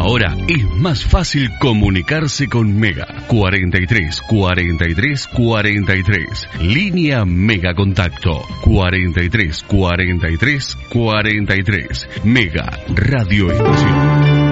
Ahora es más fácil comunicarse con Mega. 43 43 43. Línea Mega Contacto. 43 43 43. Mega Radio Estación.